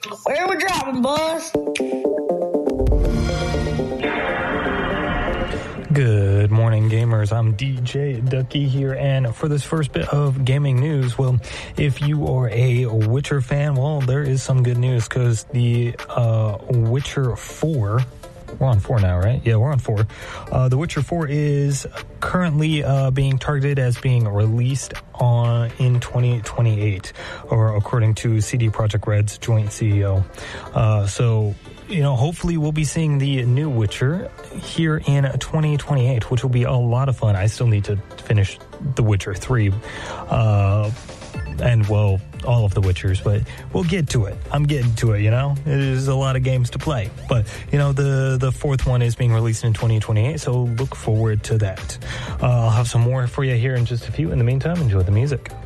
Where we dropping, boss? Good morning, gamers. I'm DJ Ducky here, and for this first bit of gaming news, well, if you are a Witcher fan, well, there is some good news, because the Witcher 4... We're on 4 now, right? Yeah, we're on 4. The Witcher 4 is currently being targeted as being released in 2028, or according to CD Projekt Red's joint CEO. So, hopefully we'll be seeing the new Witcher here in 2028, which will be a lot of fun. I still need to finish The Witcher 3. And, well, all of the Witchers, but we'll get to it. I'm getting to it, There's a lot of games to play. But, the fourth one is being released in 2028, so look forward to that. I'll have some more for you here in just a few. In the meantime, enjoy the music.